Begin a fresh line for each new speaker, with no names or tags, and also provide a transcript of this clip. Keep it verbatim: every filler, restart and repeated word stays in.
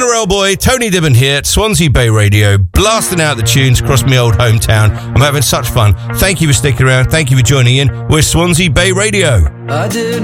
Morel Boy, Tony Dibben here at Swansea Bay Radio, blasting out the tunes across my old hometown. I'm having such fun. Thank you for sticking around. Thank you for joining in. We're Swansea Bay Radio. I did